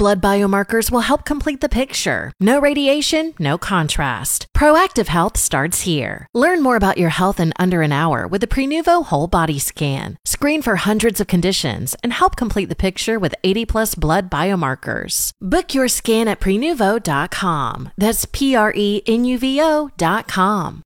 blood biomarkers will help complete the picture. No radiation, no contrast. Proactive Health starts here. Learn more about your health in under an hour with the Prenuvo Whole Body Scan. Screen for hundreds of conditions and help complete the picture with 80+ blood biomarkers. Book your scan at Prenuvo.com. That's Prenuvo.com.